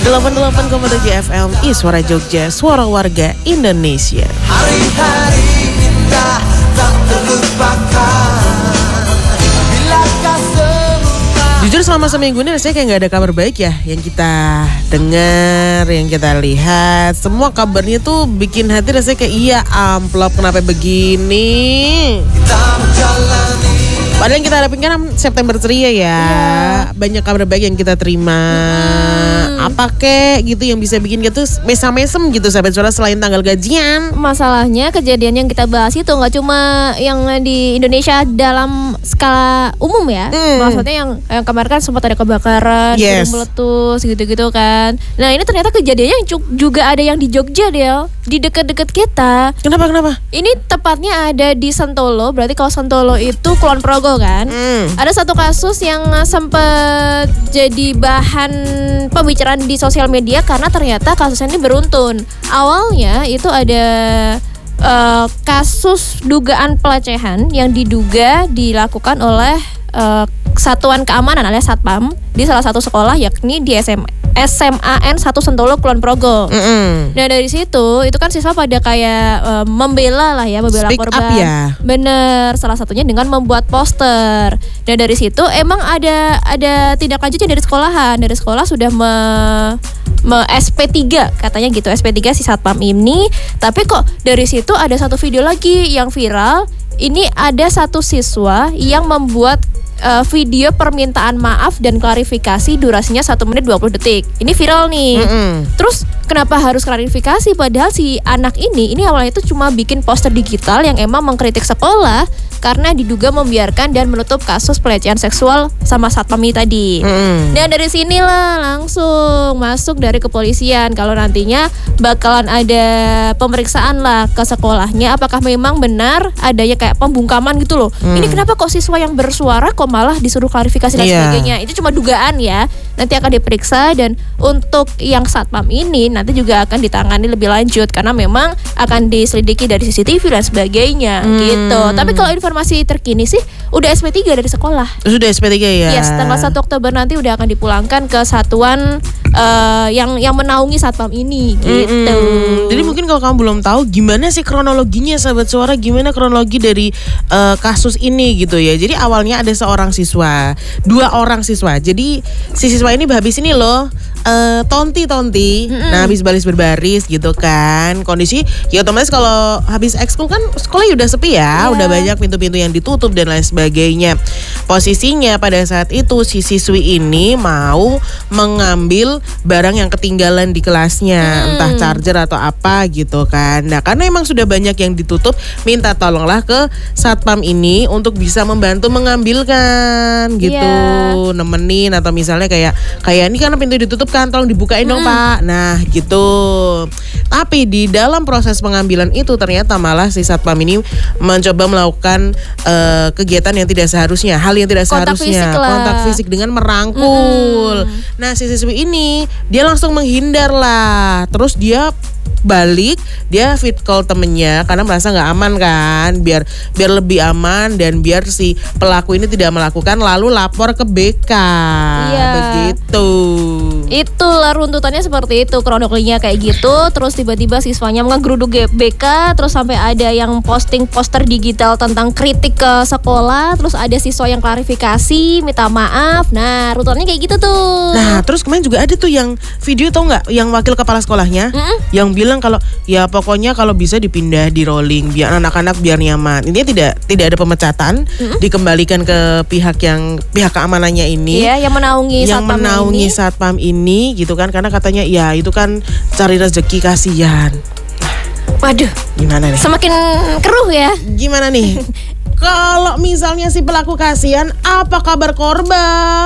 88,7 FM Suara Jogja, suara warga Indonesia. Hari-hari indah tak terlupakan. Bilakah semua. Jujur selama seminggu ini rasanya kayak gak ada kabar baik ya yang kita dengar, yang kita lihat. Semua kabarnya tuh bikin hati rasanya kayak iya amplop kenapa begini. Kita menjalani. Padahal yang kita harapin kan September ceria ya. Banyak kabar baik yang kita terima. Apa kek gitu yang bisa bikin gitu mesam-mesem gitu sahabat suara selain tanggal gajian. Masalahnya kejadian yang kita bahas itu gak cuma yang di Indonesia dalam skala umum ya. Maksudnya yang kemarin kan sempat ada kebakaran, Yes. meletus gitu-gitu kan. Nah ini ternyata kejadiannya juga ada yang di Jogja Del, di dekat-dekat kita. Kenapa? Ini tepatnya ada di Sentolo. Berarti kalau Sentolo itu Kulon Progo kan. Ada satu kasus yang sempat jadi bahan pembicaraan di sosial media karena ternyata kasusnya ini beruntun. Awalnya itu ada kasus dugaan pelecehan yang diduga dilakukan oleh Satuan Keamanan alias Satpam di salah satu sekolah yakni di SMAN 1 Sentolo Kulon Progo. Nah dari situ itu kan siswa pada kayak membela lah ya, membela Speak korban. up ya. Bener, salah satunya dengan membuat poster. Dan dari situ emang ada tindak lanjutnya dari sekolahan. Dari sekolah sudah SP3 katanya gitu, SP3 si Satpam ini. Tapi kok dari situ ada satu video lagi yang viral. Ini ada satu siswa yang membuat video permintaan maaf dan klarifikasi durasinya 1 menit 20 detik. Ini viral nih. Terus kenapa harus klarifikasi? Padahal si anak ini awalnya itu cuma bikin poster digital yang emang mengkritik sekolah karena diduga membiarkan dan menutup kasus pelecehan seksual sama Satpam ini tadi. Dan dari sinilah langsung masuk dari kepolisian kalau nantinya bakalan ada pemeriksaan lah ke sekolahnya apakah memang benar adanya kayak pembungkaman gitu loh. Ini kenapa kok siswa yang bersuara kok malah disuruh klarifikasi dan sebagainya. Itu cuma dugaan ya. Nanti akan diperiksa dan untuk yang Satpam ini nanti juga akan ditangani lebih lanjut karena memang akan diselidiki dari CCTV dan sebagainya gitu. Tapi kalau informasi terkini sih udah SP3 dari sekolah. Sudah SP3 ya? Yes, tanggal 1 Oktober nanti udah akan dipulangkan ke satuan yang menaungi Satpam ini gitu. Jadi mungkin kalau kamu belum tahu gimana sih kronologinya sahabat suara, gimana kronologi dari kasus ini gitu ya. Jadi awalnya ada seorang siswa, 2 orang siswa. Jadi si siswa ini habis ini loh tonti. Nah habis baris berbaris gitu kan. Kondisi ya otomatis kalau habis ekskul kan sekolah udah sepi ya, udah banyak pintu-pintu yang ditutup dan lain sebagainya. Posisinya pada saat itu si siswi ini mau mengambil barang yang ketinggalan di kelasnya, entah charger atau apa gitu kan. Nah karena emang sudah banyak yang ditutup, minta tolonglah ke Satpam ini untuk bisa membantu mengambilkan gitu, nemenin atau misalnya kayak ini karena pintu ditutup kan, tolong dibukain dong Pak. Nah gitu. Tapi di dalam proses pengambilan itu ternyata malah si Satpam ini mencoba melakukan kegiatan yang tidak seharusnya, hal yang tidak seharusnya, kontak fisik dengan merangkul. Nah si siswi ini dia langsung menghindar lah, terus dia balik, dia fit call temennya karena merasa nggak aman kan, biar lebih aman dan biar si pelaku ini tidak melakukan, lalu lapor ke BK. Begitu. Itulah runtutannya seperti itu, kronologinya kayak gitu. Terus tiba-tiba siswanya ngegeruduk BK, terus sampai ada yang posting poster digital tentang kritik ke sekolah, terus ada siswa yang klarifikasi, minta maaf. Nah, runtutannya kayak gitu tuh. Nah, terus kemarin juga ada tuh yang video tau nggak, yang wakil kepala sekolahnya yang bilang kalau ya pokoknya kalau bisa dipindah di rolling biar anak-anak biar nyaman. Intinya tidak ada pemecatan, dikembalikan ke pihak keamanannya ini. Iya, yang menaungi Satpam ini gitu kan, karena katanya ya itu kan cari rezeki, kasihan. Waduh, gimana nih? Semakin keruh ya. Gimana nih? Kalau misalnya si pelaku kasihan, apa kabar korban?